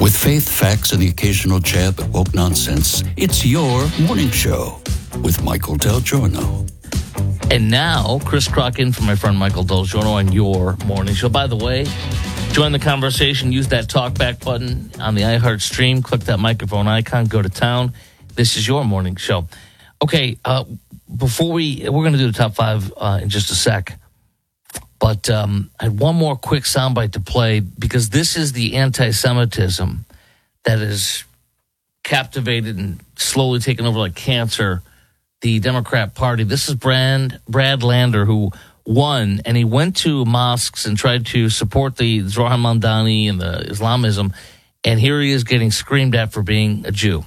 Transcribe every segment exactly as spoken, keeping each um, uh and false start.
With faith, facts, and the occasional jab at woke nonsense, it's your morning show with Michael Del Giorno. And now, Chris Crock in for my friend Michael Del Giorno on your morning show. By the way, join the conversation. Use that talkback button on the iHeart stream. Click that microphone icon. Go to town. This is your morning show. Okay, uh, before we, we're going to do the top five uh, in just a sec. But um, I had one more quick soundbite to play because this is the anti-Semitism that is captivated and slowly taken over like cancer the Democrat Party. This is Brad, Brad Lander, who won, and he went to mosques and tried to support the Zohar Mamdani and the Islamism, and here he is getting screamed at for being a Jew.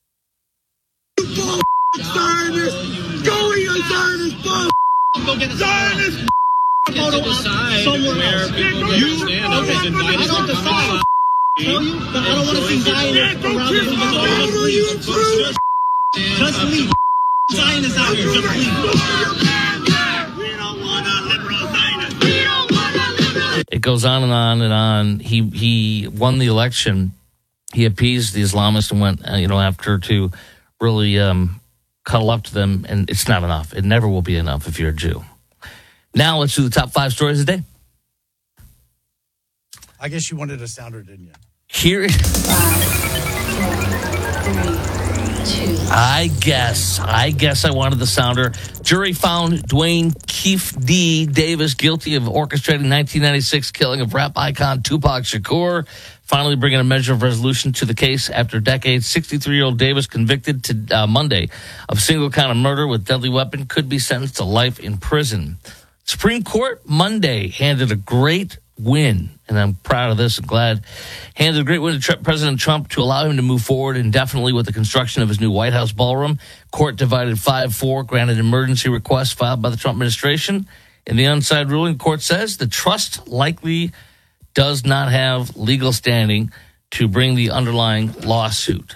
Zionist! Go eat a Zionist! Go get a Zionist! Go to decide where people you stand. Okay, I don't decide. Tell you, but I don't want to see Zionists around the Just leave. Zionists out here. Just leave. We don't want a liberal Zionist. We don't want a liberal. It goes on and on and on. He he won the election. He appeased the Islamists and went, uh, you know, after to really um, cuddle up to them. And it's not enough. It never will be enough if you're a Jew. Now let's do the top five stories of the day. I guess you wanted a sounder, didn't you? Here, I guess, I guess I wanted the sounder. Jury found Dwayne Keefe D. Davis guilty of orchestrating nineteen ninety-six killing of rap icon Tupac Shakur, finally bringing a measure of resolution to the case after decades. sixty-three-year-old Davis, convicted to uh, Monday of single count of murder with deadly weapon, could be sentenced to life in prison. Supreme Court Monday handed a great win, and I'm proud of this and glad, handed a great win to Tr- President Trump to allow him to move forward indefinitely with the construction of his new White House ballroom. Court divided five four, granted emergency requests filed by the Trump administration. In the onside ruling, court says the trust likely does not have legal standing to bring the underlying lawsuit.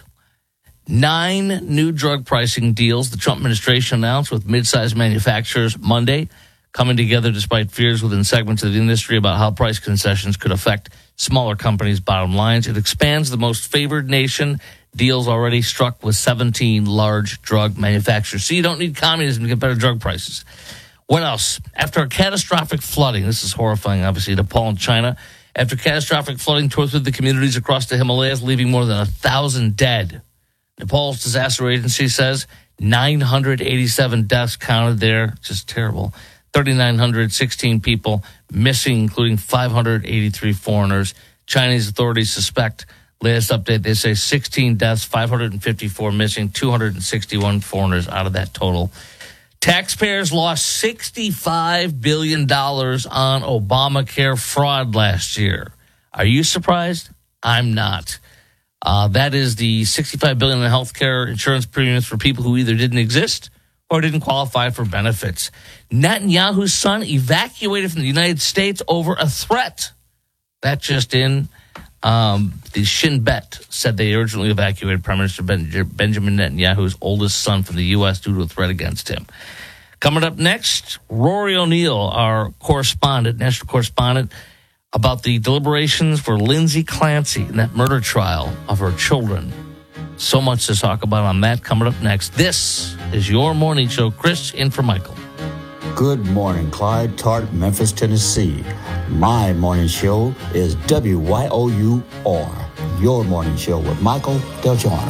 Nine new drug pricing deals the Trump administration announced with mid-sized manufacturers Monday, coming together despite fears within segments of the industry about how price concessions could affect smaller companies' bottom lines. It expands the most favored nation deals already struck with seventeen large drug manufacturers. So you don't need communism to get better drug prices. What else? After a catastrophic flooding, this is horrifying, obviously, Nepal and China. After catastrophic flooding tore through the communities across the Himalayas, leaving more than a thousand dead. Nepal's disaster agency says nine hundred eighty-seven deaths counted there. Just terrible. three thousand nine hundred sixteen people missing, including five hundred eighty-three foreigners. Chinese authorities suspect, latest update, they say sixteen deaths, five hundred fifty-four missing, two hundred sixty-one foreigners out of that total. Taxpayers lost sixty-five billion dollars on Obamacare fraud last year. Are you surprised? I'm not. Uh, that is the sixty-five billion dollars in health care insurance premiums for people who either didn't exist or didn't qualify for benefits. Netanyahu's son evacuated from the United States over a threat. That just in. Um, the Shin Bet said they urgently evacuated Prime Minister ben- Benjamin Netanyahu's oldest son from the U S due to a threat against him. Coming up next, Rory O'Neill, our correspondent, national correspondent, about the deliberations for Lindsay Clancy in that murder trial of her children. So much to talk about on that coming up next. This is your morning show. Chris in for Michael. Good morning, Clyde, Tart, Memphis, Tennessee. My morning show is W Y O U R, your morning show with Michael Del Giorno.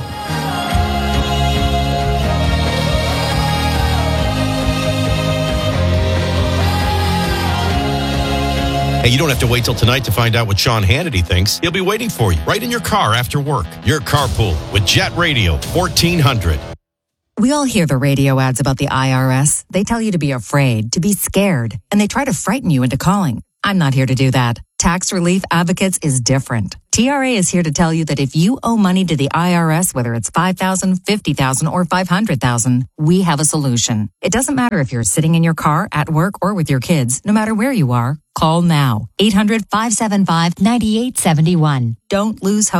Hey, you don't have to wait till tonight to find out what Sean Hannity thinks. He'll be waiting for you right in your car after work. Your carpool with Jet Radio fourteen hundred. We all hear the radio ads about the I R S. They tell you to be afraid, to be scared, and they try to frighten you into calling. I'm not here to do that. Tax Relief Advocates is different. T R A is here to tell you that if you owe money to the I R S, whether it's five thousand dollars, fifty thousand dollars, or five hundred thousand dollars, we have a solution. It doesn't matter if you're sitting in your car, at work, or with your kids. No matter where you are, call now. eight hundred, five seven five, nine eight seven one. Don't lose hope.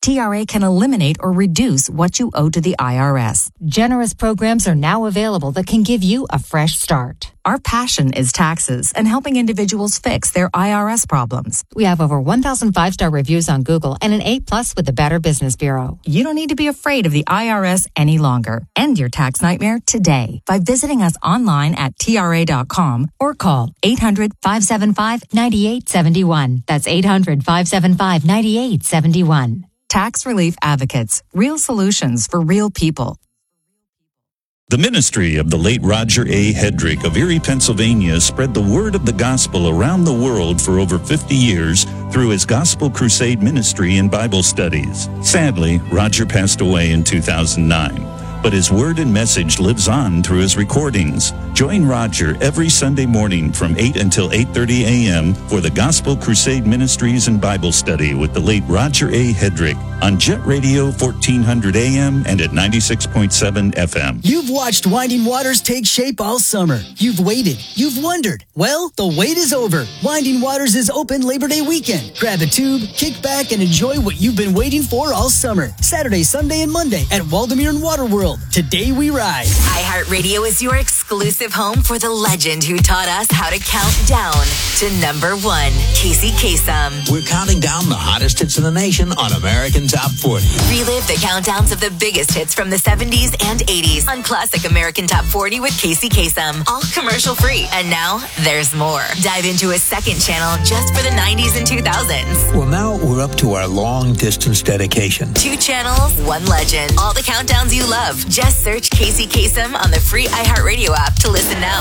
T R A can eliminate or reduce what you owe to the I R S. Generous programs are now available that can give you a fresh start. Our passion is taxes and helping individuals fix their I R S problems. We have over one thousand five-star reviews on Google and an A plus with the Better Business Bureau. You don't need to be afraid of the I R S any longer. End your tax nightmare today by visiting us online at T R A dot com or call eight hundred, five seven five, nine eight seven one. That's eight hundred, five seven five, nine eight seven one. Tax Relief Advocates. Real solutions for real people. The ministry of the late Roger A. Hedrick of Erie, Pennsylvania, spread the word of the gospel around the world for over fifty years through his Gospel Crusade ministry and Bible studies. Sadly, Roger passed away in two thousand nine, but his word and message lives on through his recordings. Join Roger every Sunday morning from eight until eight thirty a.m. for the Gospel Crusade Ministries and Bible Study with the late Roger A. Hedrick on Jet Radio fourteen hundred A M and at ninety-six point seven F M. You've watched Winding Waters take shape all summer. You've waited. You've wondered. Well, the wait is over. Winding Waters is open Labor Day weekend. Grab a tube, kick back, and enjoy what you've been waiting for all summer. Saturday, Sunday, and Monday at Waldemere and Waterworld. Today we ride. iHeartRadio is your exclusive home for the legend who taught us how to count down to number one, Casey Kasem. We're counting down the hottest hits in the nation on American Top forty. Relive the countdowns of the biggest hits from the seventies and eighties on Classic American Top forty with Casey Kasem. All commercial free. And now there's more. Dive into a second channel just for the nineties and two thousands. Well, now we're up to our long distance dedication. Two channels, one legend. All the countdowns you love. Just search Casey Kasem on the free iHeartRadio app to listen now.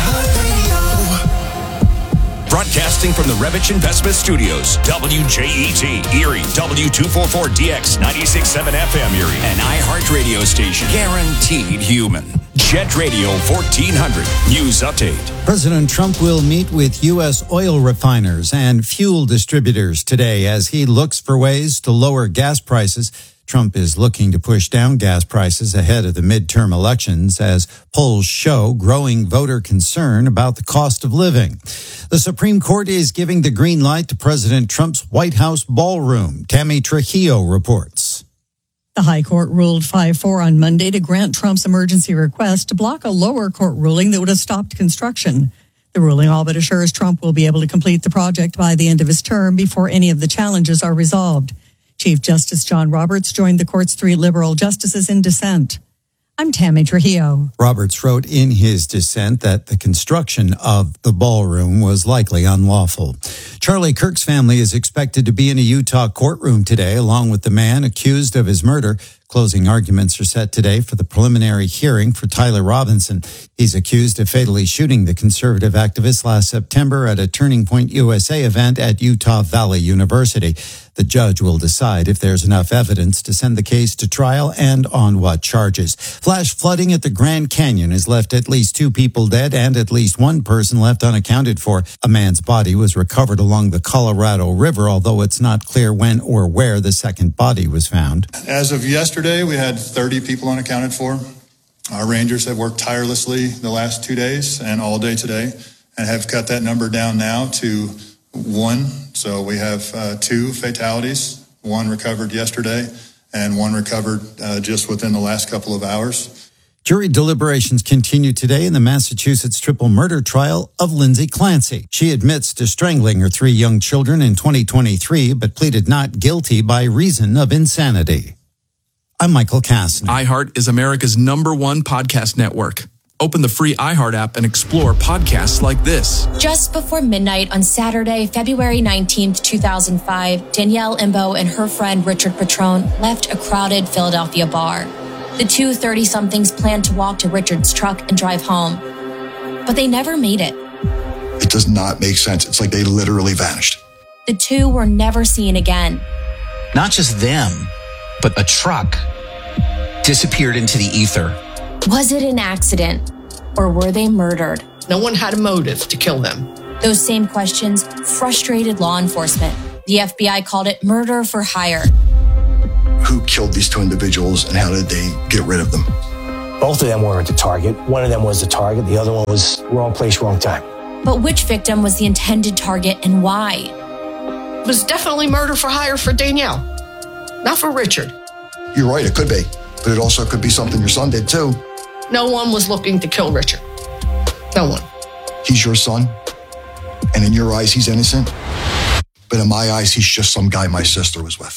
Broadcasting from the Revich Investment Studios, W J E T, Erie, W two forty-four D X, ninety-six point seven F M Erie, an iHeart radio station, guaranteed human. Jet Radio fourteen hundred, news update. President Trump will meet with U S oil refiners and fuel distributors today as he looks for ways to lower gas prices. Trump is looking to push down gas prices ahead of the midterm elections as polls show growing voter concern about the cost of living. The Supreme Court is giving the green light to President Trump's White House ballroom. Tammy Trujillo reports. The High Court ruled five four on Monday to grant Trump's emergency request to block a lower court ruling that would have stopped construction. The ruling all but assures Trump will be able to complete the project by the end of his term before any of the challenges are resolved. Chief Justice John Roberts joined the court's three liberal justices in dissent. I'm Tammy Trujillo. Roberts wrote in his dissent that the construction of the ballroom was likely unlawful. Charlie Kirk's family is expected to be in a Utah courtroom today, along with the man accused of his murder. Closing arguments are set today for the preliminary hearing for Tyler Robinson. He's accused of fatally shooting the conservative activist last September at a Turning Point U S A event at Utah Valley University. The judge will decide if there's enough evidence to send the case to trial and on what charges. Flash flooding at the Grand Canyon has left at least two people dead and at least one person left unaccounted for. A man's body was recovered along the Colorado River, although it's not clear when or where the second body was found. As of yesterday, we had thirty people unaccounted for. Our Rangers have worked tirelessly the last two days and all day today and have cut that number down now to one. So we have uh, two fatalities, one recovered yesterday and one recovered uh, just within the last couple of hours. Jury deliberations continue today in the Massachusetts triple murder trial of Lindsay Clancy. She admits to strangling her three young children in twenty twenty-three, but pleaded not guilty by reason of insanity. I'm Michael Kastner. iHeart is America's number one podcast network. Open the free iHeart app and explore podcasts like this. Just before midnight on Saturday, February nineteenth, two thousand five, Danielle Imbo and her friend Richard Petrone left a crowded Philadelphia bar. The two thirty-somethings planned to walk to Richard's truck and drive home, but they never made it. It does not make sense. It's like they literally vanished. The two were never seen again. Not just them, but a truck disappeared into the ether. Was it an accident, or were they murdered? No one had a motive to kill them. Those same questions frustrated law enforcement. The F B I called it murder for hire. Who killed these two individuals and how did they get rid of them? Both of them weren't the target. One of them was the target. The other one was wrong place, wrong time. But which victim was the intended target and why? It was definitely murder for hire for Danielle. Not for Richard. You're right, it could be. But it also could be something your son did too. No one was looking to kill Richard. No one. He's your son. And in your eyes, he's innocent. But in my eyes, he's just some guy my sister was with.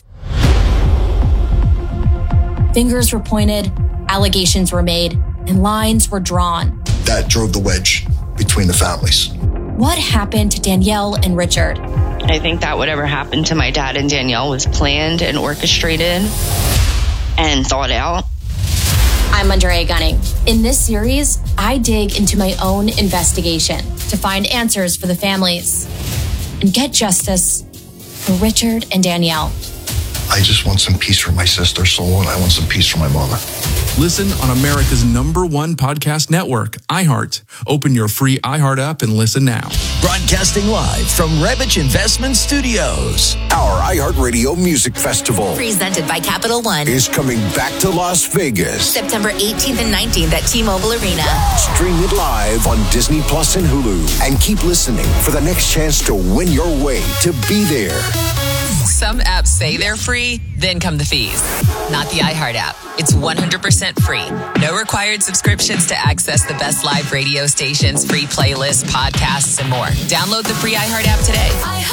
Fingers were pointed, allegations were made, and lines were drawn. That drove the wedge between the families. What happened to Danielle and Richard? I think that whatever happened to my dad and Danielle was planned and orchestrated and thought out. I'm Andrea Gunning. In this series, I dig into my own investigation to find answers for the families and get justice for Richard and Danielle. I just want some peace for my sister's soul, and I want some peace for my mother. Listen on America's number one podcast network, iHeart. Open your free iHeart app and listen now. Broadcasting live from Revich Investment Studios. Our iHeartRadio Music Festival Presented by Capital One. is coming back to Las Vegas. September eighteenth and nineteenth at T-Mobile Arena. Stream it live on Disney Plus and Hulu. And keep listening for the next chance to win your way to be there. Some apps say they're free, then come the fees. Not the iHeart app. It's one hundred percent free. No required subscriptions to access the best live radio stations, free playlists, podcasts, and more. Download the free iHeart app today.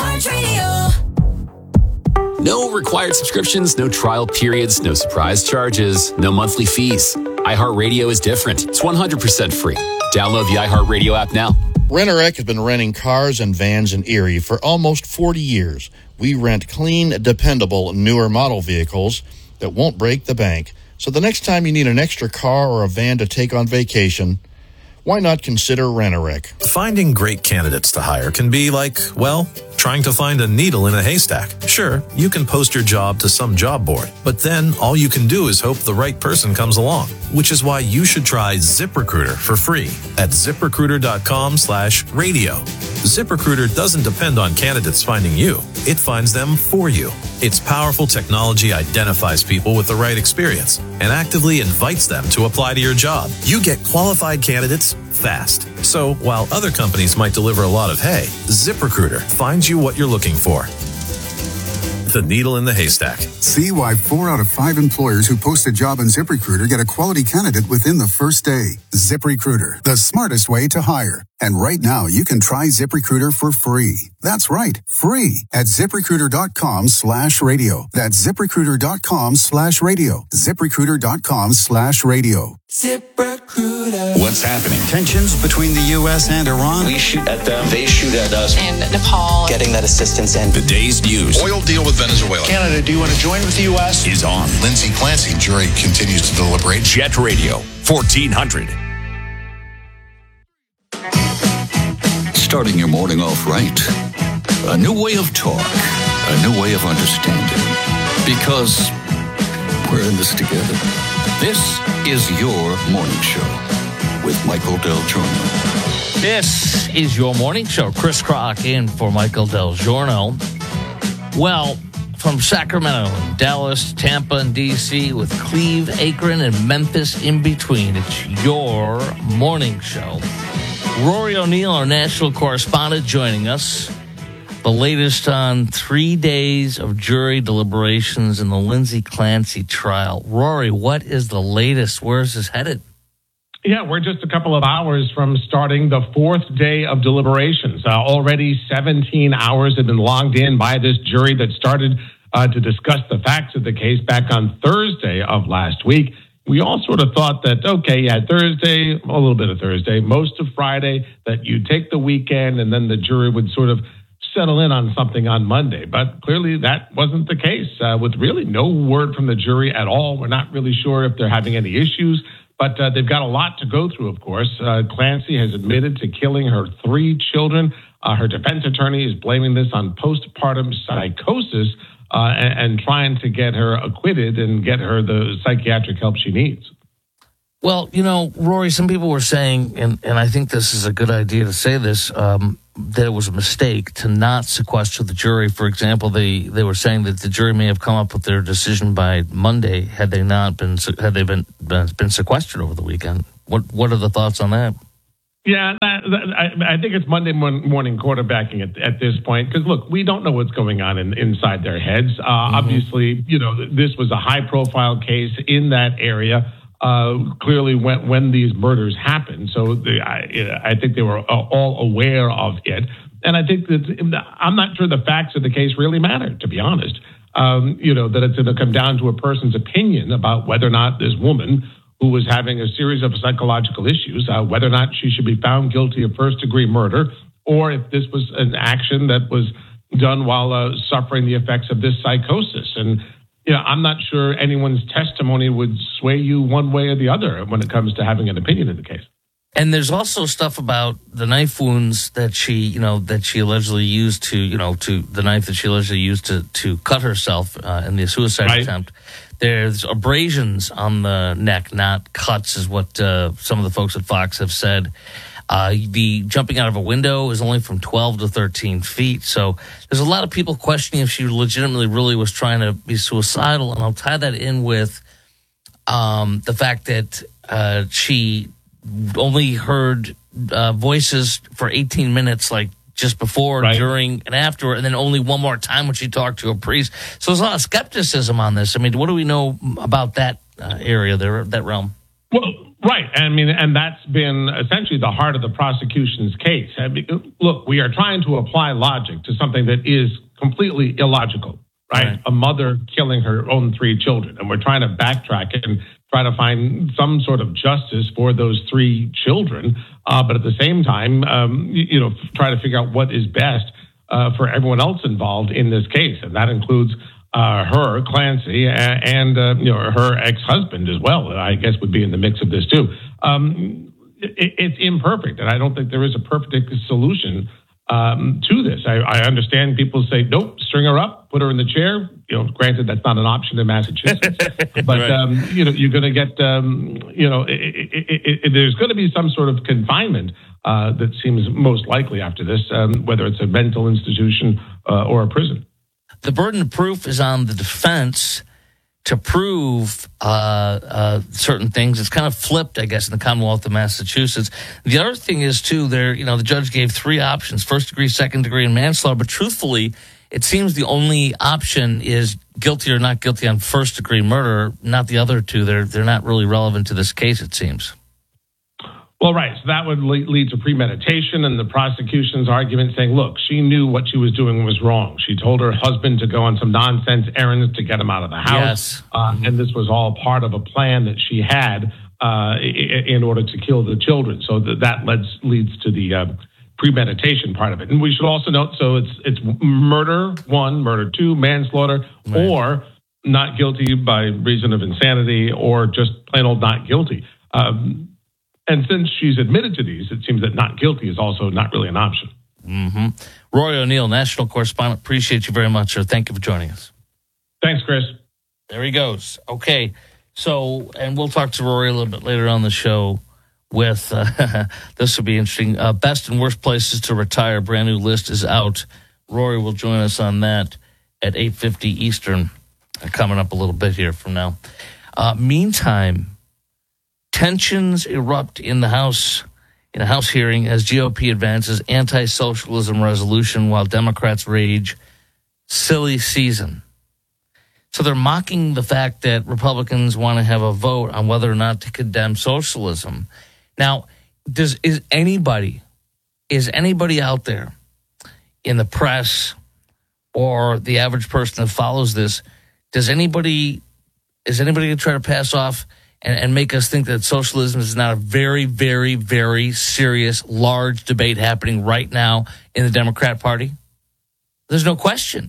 iHeartRadio. No required subscriptions, no trial periods, no surprise charges, no monthly fees. iHeartRadio is different. It's one hundred percent free. Download the iHeartRadio app now. Rent-A-Wreck has been renting cars and vans in Erie for almost forty years. We rent clean, dependable, newer model vehicles that won't break the bank. So the next time you need an extra car or a van to take on vacation, why not consider Rent-A-Wreck? Finding great candidates to hire can be like, well, trying to find a needle in a haystack. Sure, you can post your job to some job board, but then all you can do is hope the right person comes along, which is why you should try ZipRecruiter for free at ZipRecruiter.com slash radio. ZipRecruiter doesn't depend on candidates finding you. It finds them for you. Its powerful technology identifies people with the right experience and actively invites them to apply to your job. You get qualified candidates fast. So while other companies might deliver a lot of hay, ZipRecruiter finds you what you're looking for. The needle in the haystack. See why four out of five employers who post a job on ZipRecruiter get a quality candidate within the first day. ZipRecruiter, the smartest way to hire. And right now, you can try ZipRecruiter for free. That's right, free at ZipRecruiter.com slash radio. That's ZipRecruiter.com slash radio. ZipRecruiter.com slash radio. ZipRecruiter. What's happening? Tensions between the U S and Iran. We shoot at them, they shoot at us. And Nepal. Getting that assistance in. The day's news. Oil deal with Venezuela. Canada, do you want to join with the U S? Is on. Lindsay Clancy, jury continues to deliberate. Jet Radio, fourteen hundred. Starting your morning off right. A new way of talk. A new way of understanding. Because we're in this together. This is your morning show with Michael Del Giorno. This is your morning show. Chris Crock in for Michael Del Giorno. Well, from Sacramento, Dallas, Tampa, and D C, with Cleve, Akron, and Memphis in between, it's your morning show. Rory O'Neill, our national correspondent, joining us. The latest on three days of jury deliberations in the Lindsay Clancy trial. Rory, what is the latest? Where is this headed? Yeah, we're just a couple of hours from starting the fourth day of deliberations. Uh, already seventeen hours have been logged in by this jury that started uh, to discuss the facts of the case back on Thursday of last week. We all sort of thought that, okay, you had Thursday, a little bit of Thursday, most of Friday, that you take the weekend and then the jury would sort of settle in on something on Monday. But clearly that wasn't the case, uh, with really no word from the jury at all. We're not really sure if they're having any issues, but uh, they've got a lot to go through, of course. Uh, Clancy has admitted to killing her three children. Uh, her defense attorney is blaming this on postpartum psychosis uh, and, and trying to get her acquitted and get her the psychiatric help she needs. Well, you know, Rory, some people were saying, and, and I think this is a good idea to say this, um, that it was a mistake to not sequester the jury. For example, they, they were saying that the jury may have come up with their decision by Monday had they not been had they been been, been sequestered over the weekend. What what are the thoughts on that? Yeah, that, that, I, I think it's Monday morning quarterbacking at, at this point because, look, we don't know what's going on in, inside their heads. Uh, mm-hmm. Obviously, you know, this was a high-profile case in that area, uh, clearly when, when these murders happened. So they, I, I think they were all aware of it. And I think that I'm not sure the facts of the case really matter, to be honest. Um, you know, that it's going to come down to a person's opinion about whether or not this woman who was having a series of psychological issues, uh, whether or not she should be found guilty of first-degree murder, or if this was an action that was done while uh, suffering the effects of this psychosis. And, you know, I'm not sure anyone's testimony would sway you one way or the other when it comes to having an opinion in the case. And there's also stuff about the knife wounds that she, you know, that she allegedly used to, you know, to the knife that she allegedly used to, to cut herself uh, in the suicide right. attempt. There's abrasions on the neck, not cuts, is what uh, some of the folks at Fox have said. Uh, the jumping out of a window is only from twelve to thirteen feet. So there's a lot of people questioning if she legitimately really was trying to be suicidal. And I'll tie that in with um, the fact that uh, she only heard uh, voices for eighteen minutes, like just before, right. during, and after, and then only one more time when she talked to a priest. So there's a lot of skepticism on this. I mean, what do we know about that uh, area there, that realm? Well, right. I mean, and that's been essentially the heart of the prosecution's case. I mean, look, we are trying to apply logic to something that is completely illogical, right? right? A mother killing her own three children. And we're trying to backtrack and try to find some sort of justice for those three children. Uh, but at the same time, um, you, you know, try to figure out what is best uh, for everyone else involved in this case. And that includes uh, her, Clancy, and, and uh, you know, her ex-husband as well, I guess would be in the mix of this too. Um, it, it's imperfect, and I don't think there is a perfect solution um, to this. I, I understand people say, nope, string her up, put her in the chair. You know, granted, that's not an option in Massachusetts, but right. um, you know, you're going to get, um, you know, it, it, it, it, there's going to be some sort of confinement uh, that seems most likely after this, um, whether it's a mental institution uh, or a prison. The burden of proof is on the defense to prove uh, uh, certain things. It's kind of flipped, I guess, in the Commonwealth of Massachusetts. The other thing is, too, there, you know, the judge gave three options: first degree, second degree, and manslaughter. But truthfully, it seems the only option is guilty or not guilty on first degree murder, not the other two. They're they're not really relevant to this case, it seems. Well, right. So that would lead to premeditation, and the prosecution's argument saying, look, she knew what she was doing was wrong. She told her husband to go on some nonsense errands to get him out of the house. Yes. Uh, and this was all part of a plan that she had uh, in order to kill the children. So that, that leads, leads to the uh, premeditation part of it. And we should also note, so it's it's murder one, murder two, manslaughter, right. or not guilty by reason of insanity, or just plain old not guilty. Um, and since she's admitted to these, it seems that not guilty is also not really an option. Mm-hmm. Rory O'Neill, national correspondent, appreciate you very much, sir. Thank you for joining us. Thanks, Chris. There he goes. Okay, so, and we'll talk to Rory a little bit later on the show with, uh, this will be interesting, uh, best and worst places to retire. Brand new list is out. Rory will join us on that at eight fifty Eastern, uh, coming up a little bit here from now. Uh, meantime, tensions erupt in the House, in a House hearing as G O P advances anti-socialism resolution while Democrats rage silly season. So they're mocking the fact that Republicans want to have a vote on whether or not to condemn socialism. Now, does is anybody, is anybody out there in the press or the average person that follows this, does anybody, is anybody going to try to pass off and, and make us think that socialism is not a very, very, very serious, large debate happening right now in the Democrat Party? There's no question.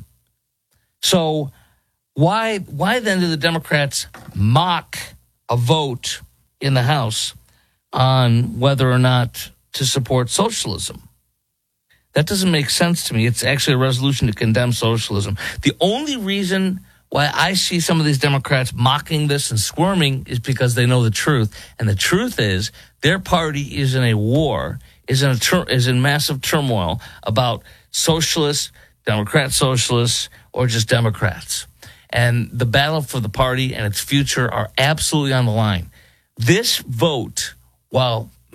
So why, why then do the Democrats mock a vote in the House on whether or not to support socialism? That doesn't make sense to me. It's actually a resolution to condemn socialism. The only reason why I see some of these Democrats mocking this and squirming is because they know the truth. And the truth is their party is in a war, is in a tur- is in massive turmoil about socialists, Democrat socialists, or just Democrats. And the battle for the party and its future are absolutely on the line. This vote, while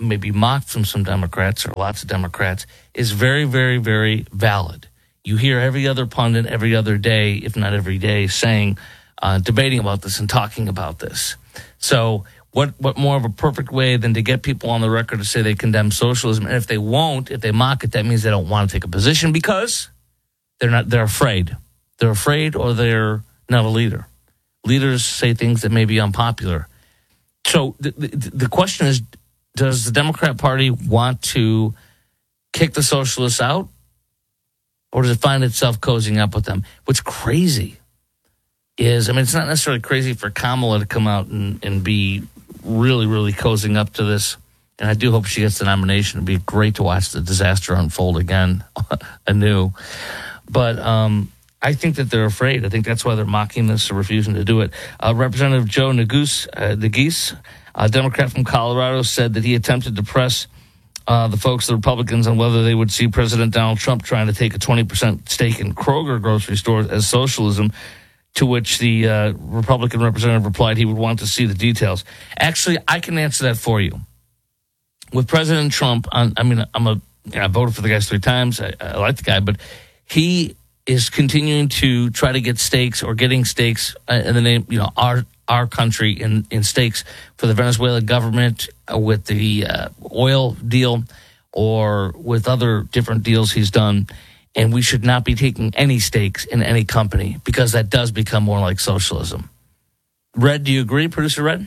maybe mocked from some Democrats or lots of Democrats is very, very, very valid. You hear every other pundit every other day, if not every day, saying, uh, debating about this and talking about this. So what, what more of a perfect way than to get people on the record to say they condemn socialism? And if they won't, if they mock it, that means they don't want to take a position because they're not, they're afraid. They're afraid or they're not a leader. Leaders say things that may be unpopular. So the, the, the question is, does the Democrat Party want to kick the socialists out? Or does it find itself cozying up with them? What's crazy is, I mean, it's not necessarily crazy for Kamala to come out and, and be really, really cozying up to this. And I do hope she gets the nomination. It'd be great to watch the disaster unfold again, anew. But um, I think that they're afraid. I think that's why they're mocking this or refusing to do it. Uh, Representative Joe Neguse, uh, Neguse, a Democrat from Colorado, said that he attempted to press Uh, the folks, the Republicans, on whether they would see President Donald Trump trying to take a twenty percent stake in Kroger grocery stores as socialism, to which the uh, Republican representative replied he would want to see the details. Actually, I can answer that for you. With President Trump, on, I mean, I'm a, you know, I voted for the guy three times. I, I like the guy, but he is continuing to try to get stakes or getting stakes uh, in the name, you know, our our country in, in stakes for the Venezuelan government uh, with the uh, oil deal or with other different deals he's done. And we should not be taking any stakes in any company because that does become more like socialism. Red, do you agree, Producer Red?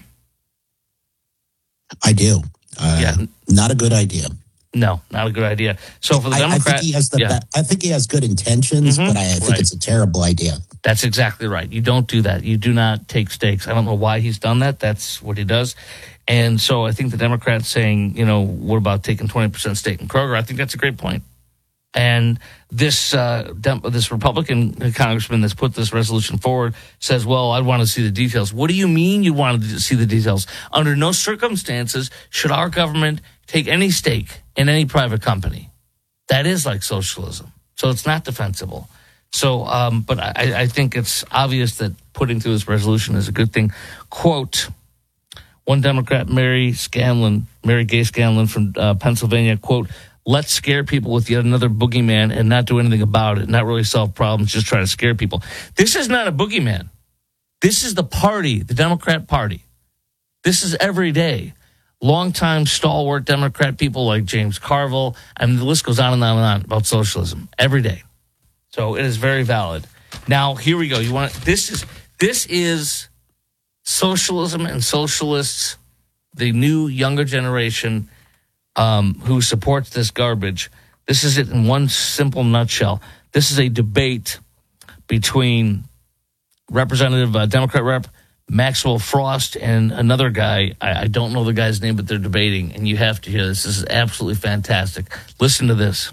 I do. Uh, yeah. Not a good idea. No, not a good idea. So for the I, Democrat, I think he has the yeah. be- I think he has good intentions, Mhm. but I, I think Right. it's a terrible idea. That's exactly right. You don't do that. You do not take stakes. I don't know why he's done that. That's what he does. And so I think the Democrats saying, you know, what about taking twenty percent stake in Kroger? I think that's a great point. And this uh, Dem- this Republican congressman that's put this resolution forward says, well, I want to see the details. What do you mean you want to see the details? Under no circumstances should our government take any stake in any private company. That is like socialism. So it's not defensible. So, um, but I, I think it's obvious that putting through this resolution is a good thing. Quote, one Democrat, Mary Scanlon, Mary Gay Scanlon from uh, Pennsylvania, quote, let's scare people with yet another boogeyman and not do anything about it, not really solve problems, just try to scare people. This is not a boogeyman. This is the party, the Democrat Party. This is every day. Longtime stalwart Democrat people like James Carville, and the list goes on and on and on about socialism every day. So it is very valid. Now, here we go. You want this is this is socialism and socialists, the new younger generation um, who supports this garbage. This is it in one simple nutshell. This is a debate between Representative uh, Democrat Rep Maxwell Frost and another guy. I, I don't know the guy's name, but they're debating, and you have to hear this. This is absolutely fantastic. Listen to this.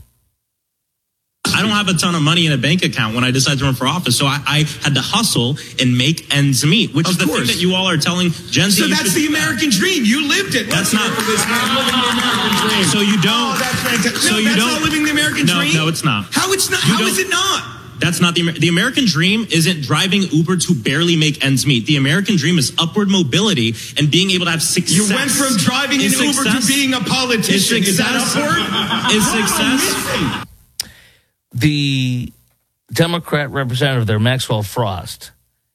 I don't have a ton of money in a bank account when I decided to run for office, so I, I had to hustle and make ends meet, which Of is the course. thing that you all are telling Gen Z. So you that's should the do that. American dream. You lived it. That's Let's not- hear for this man living the American dream. So you don't. Oh, that's fantastic. So no, you that's don't- not living the American No, dream. no, it's not. How it's not? You How is don't- it not? That's not the Amer- the American dream. Isn't driving Uber to barely make ends meet. The American dream is upward mobility and being able to have success. You went from driving an Is Uber to success- being a politician. Is that success- upward? Is What am I success? missing? The Democrat representative there, Maxwell Frost,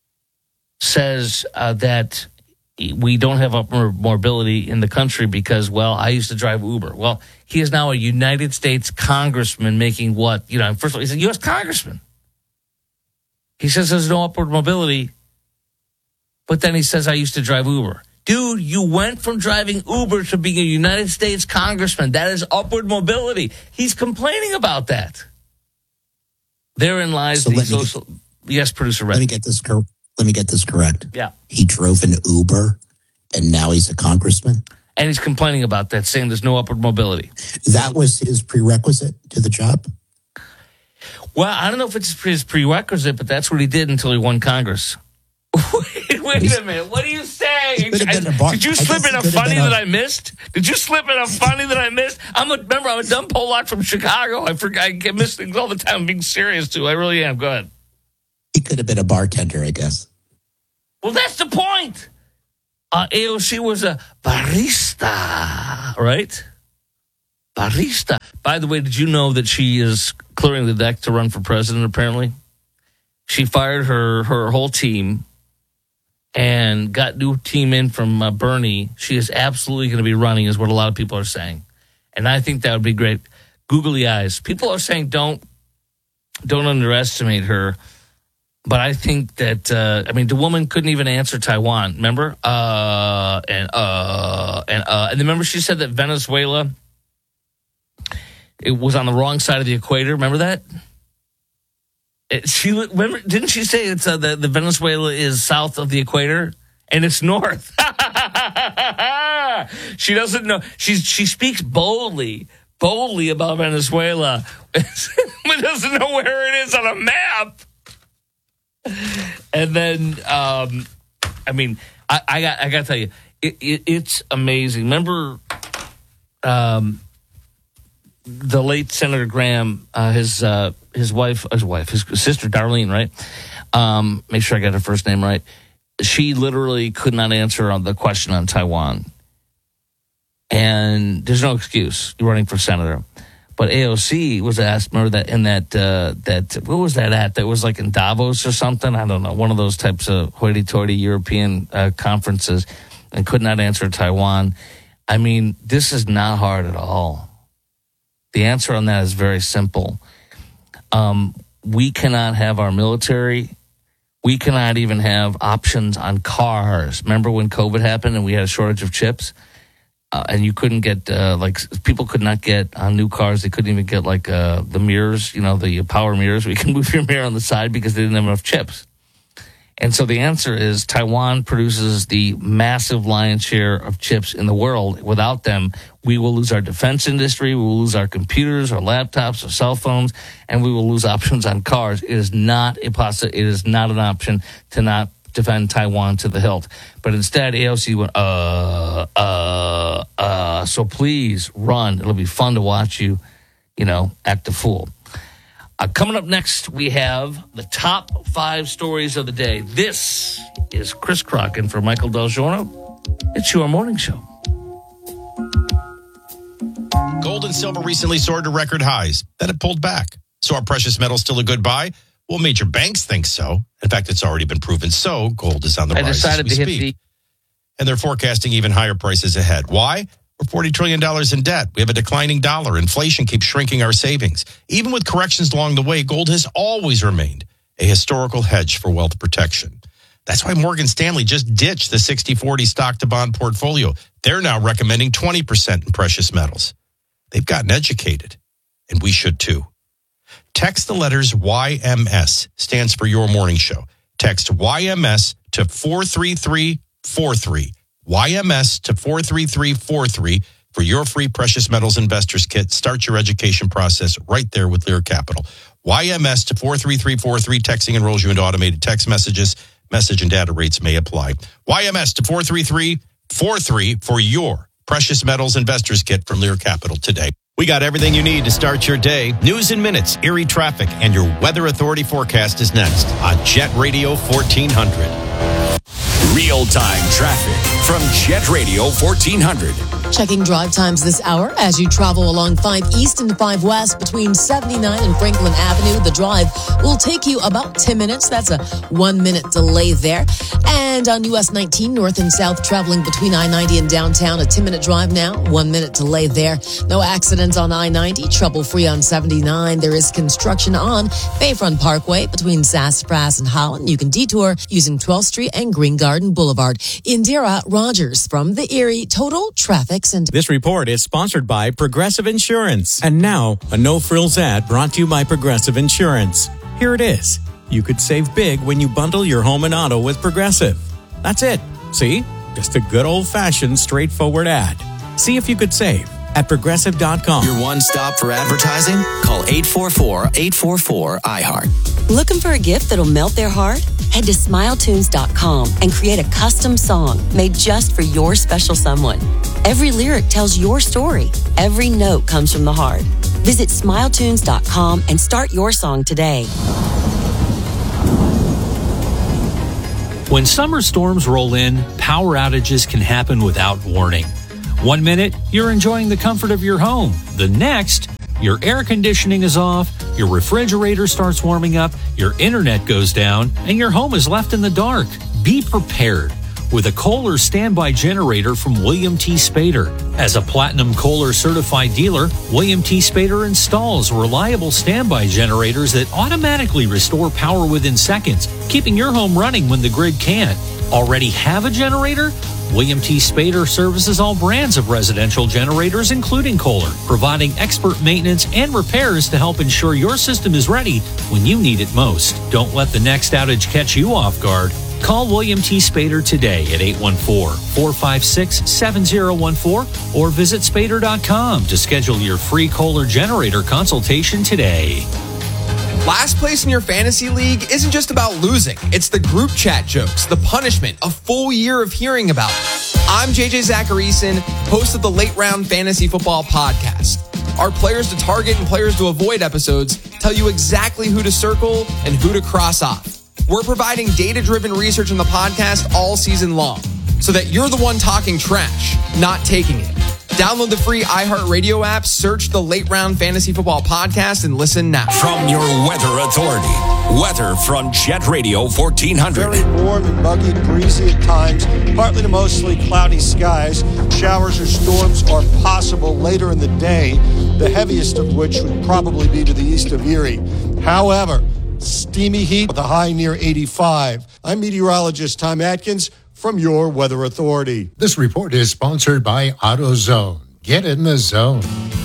says uh, that we don't have upward mobility in the country because, well, I used to drive Uber. Well, he is now a United States congressman making what? You know, first of all, he's a U S congressman. He says there's no upward mobility, but then he says I used to drive Uber. Dude, you went from driving Uber to being a United States congressman. That is upward mobility. He's complaining about that. Therein lies So the let me social. Yes, producer Red. Let me get this cor- let me get this correct. Yeah. He drove an Uber and now he's a congressman. And he's complaining about that, saying there's no upward mobility. That was his prerequisite to the job. Well, I don't know if it's his prerequisite, but that's what he did until he won Congress. wait, wait a minute. What are you saying? could have been a bar- Did you I slip guess in he a could have funny been a- that I missed? Did you slip in a funny that I missed? I'm a remember. I'm a dumb Pollock from Chicago. I forget. I get miss things all the time. I'm being serious too. I really am. Go ahead. He could have been a bartender, I guess. Well, that's the point. Uh, A O C was a barista, right? Barista. By the way, did you know that she is clearing the deck to run for president, apparently? She fired her, her whole team and got new team in from uh, Bernie. She is absolutely going to be running, is what a lot of people are saying. And I think that would be great. Googly eyes. People are saying don't don't underestimate her. But I think that, uh, I mean, the woman couldn't even answer Taiwan, remember? Uh, and, uh, and, uh, and remember she said that Venezuela, it was on the wrong side of the equator. Remember that? It, she remember, didn't she say it's uh, the, the Venezuela is south of the equator and it's north? She doesn't know. She's, she speaks boldly, boldly about Venezuela, but doesn't know where it is on a map. And then, um, I mean, I, I got I got to tell you, it, it, it's amazing. Remember, um, the late Senator Graham, uh, his uh, his wife, his wife, his sister Darlene, right? Um, make sure I got her first name right. She literally could not answer on the question on Taiwan, and there's no excuse. You're running for senator. But A O C was asked, remember that in that, uh, that, what was that at? That was like in Davos or something? I don't know. One of those types of hoity-toity European uh, conferences, and could not answer Taiwan. I mean, this is not hard at all. The answer on that is very simple. Um, we cannot have our military. We cannot even have options on cars. Remember when COVID happened and we had a shortage of chips? Uh, and you couldn't get, uh, like, people could not get on new cars. They couldn't even get, like, uh, the mirrors, you know, the power mirrors where you can move your mirror on the side because they didn't have enough chips. And so the answer is Taiwan produces the massive lion's share of chips in the world. Without them, we will lose our defense industry, we will lose our computers, our laptops, our cell phones, and we will lose options on cars. It is not a possi- It is not an option to not defend Taiwan to the hilt. But instead, A O C went, uh, uh, uh, so please run. It'll be fun to watch you, you know, act a fool. Uh, coming up next, we have the top five stories of the day. This is Chris Crocken for Michael Del Giorno. It's your morning show. Gold and silver recently soared to record highs. Then it pulled back. So are precious metals still a good buy? Well, major banks think so. In fact, it's already been proven so. Gold is on the I rise decided as we to hit speak. the- And they're forecasting even higher prices ahead. Why? We're forty trillion dollars in debt. We have a declining dollar. Inflation keeps shrinking our savings. Even with corrections along the way, gold has always remained a historical hedge for wealth protection. That's why Morgan Stanley just ditched the sixty forty stock to bond portfolio. They're now recommending twenty percent in precious metals. They've gotten educated, and we should too. Text the letters Y M S, stands for Your Morning Show. Text Y M S to four three three four three. Y M S to four three three four three for your free Precious Metals Investors Kit. Start your education process right there with Lear Capital. Y M S to four three three four three. Texting enrolls you into automated text messages. Message and data rates may apply. Y M S to four three three four three for your Precious Metals Investors Kit from Lear Capital today. We got everything you need to start your day. News in minutes, Erie traffic, and your Weather Authority forecast is next on Jet Radio fourteen hundred. Real-time traffic from Jet Radio fourteen hundred. Checking drive times this hour as you travel along five East and five West between seventy-nine and Franklin Avenue. The drive will take you about ten minutes. That's a one-minute delay there. And on U S nineteen, north and south, traveling between I ninety and downtown, a ten-minute drive now, one-minute delay there. No accidents on I ninety, trouble-free on seventy-nine. There is construction on Bayfront Parkway between Sassafras and Holland. You can detour using twelfth Street and Green Garden Boulevard. Indira Rogers from the Erie Total Traffic Center. This report is sponsored by Progressive Insurance. And now, a no-frills ad brought to you by Progressive Insurance. Here it is. You could save big when you bundle your home and auto with Progressive. That's it. See? Just a good old-fashioned, straightforward ad. See if you could save at Progressive dot com. Your one stop for advertising? Call eight four four, eight four four, I heart. Looking for a gift that'll melt their heart? Head to smile tunes dot com and create a custom song made just for your special someone. Every lyric tells your story. Every note comes from the heart. Visit smile tunes dot com and start your song today. When summer storms roll in, power outages can happen without warning. One minute, you're enjoying the comfort of your home. The next, your air conditioning is off, your refrigerator starts warming up, your internet goes down, and your home is left in the dark. Be prepared with a Kohler standby generator from William T. Spader. As a Platinum Kohler certified dealer, William T. Spader installs reliable standby generators that automatically restore power within seconds, keeping your home running when the grid can't. Already have a generator? William T. Spader services all brands of residential generators, including Kohler, providing expert maintenance and repairs to help ensure your system is ready when you need it most. Don't let the next outage catch you off guard. Call William T. Spader today at eight one four, four five six, seven zero one four or visit spader dot com to schedule your free Kohler generator consultation today. Last place in your fantasy league isn't just about losing. It's the group chat jokes, the punishment, a full year of hearing about it. I'm J J Zacharyson, host of the Late Round Fantasy Football Podcast. Our players to target and players to avoid episodes tell you exactly who to circle and who to cross off. We're providing data-driven research in the podcast all season long so that you're the one talking trash, not taking it. Download the free iHeartRadio app, search the Late Round Fantasy Football Podcast, and listen now. From your weather authority, weather from Jet Radio fourteen hundred. Very warm and muggy, breezy at times, partly to mostly cloudy skies. Showers or storms are possible later in the day, the heaviest of which would probably be to the east of Erie. However, steamy heat with a high near eighty-five. I'm meteorologist Tom Atkins from your weather authority. This report is sponsored by AutoZone. Get in the zone.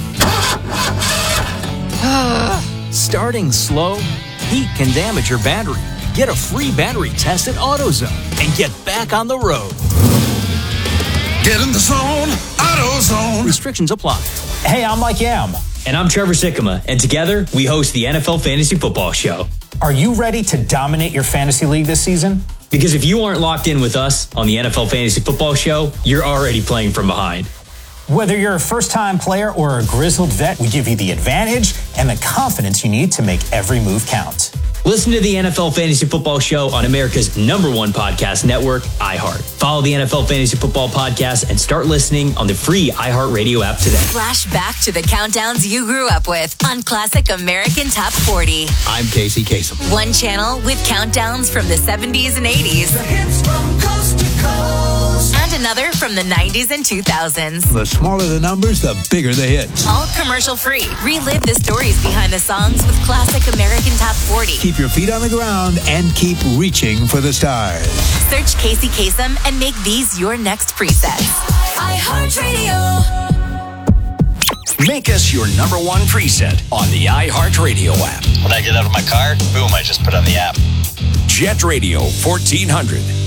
Starting slow? Heat can damage your battery. Get a free battery test at AutoZone and get back on the road. Get in the zone, AutoZone. Restrictions apply. Hey, I'm Mike Yam. And I'm Trevor Sikkema, and together we host the N F L Fantasy Football Show. Are you ready to dominate your fantasy league this season? Because if you aren't locked in with us on the N F L Fantasy Football Show, you're already playing from behind. Whether you're a first-time player or a grizzled vet, we give you the advantage and the confidence you need to make every move count. Listen to the N F L Fantasy Football Show on America's number one podcast network, iHeart. Follow the N F L Fantasy Football Podcast and start listening on the free iHeartRadio app today. Flash back to the countdowns you grew up with on Classic American Top forty. I'm Casey Kasem. One channel with countdowns from the seventies and eighties. The hits from coast to coast. And another from the nineties and two thousands. The smaller the numbers, the bigger the hits. All commercial free. Relive the stories behind the songs with Classic American Top forty. Keep your feet on the ground and keep reaching for the stars. Search Casey Kasem and make these your next presets. iHeartRadio. Make us your number one preset on the iHeartRadio app. When I get out of my car, boom, I just put on the app. Jet Radio fourteen hundred.